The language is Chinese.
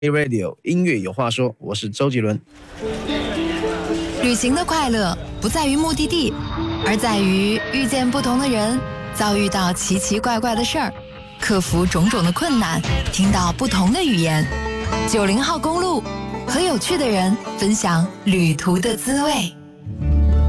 Radio 音乐有话说，我是周杰伦。 旅行的快乐不在于目的地，而在于遇见不同的人，遭遇到奇奇怪怪的事儿，克服种种的困难，听到不同的语言。90号公路，和有趣的人分享旅途的滋味。